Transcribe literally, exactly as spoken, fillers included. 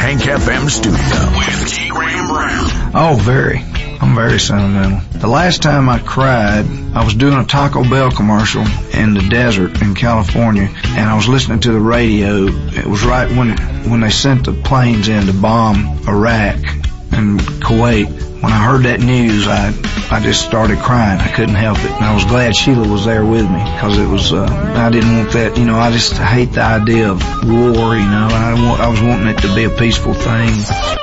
Hank F M studio with T. Graham Brown. Oh, very. I'm very sentimental. The last time I cried, I was doing a Taco Bell commercial in the desert in California, and I was listening to the radio. It was right when when they sent the planes in to bomb Iraq and Kuwait. When I heard that news, I I just started crying. I couldn't help it, and I was glad Sheila was there with me, because it was uh, I didn't want that. You know, I just hate the idea of war. You know, I want, I was wanting it to be a peaceful thing.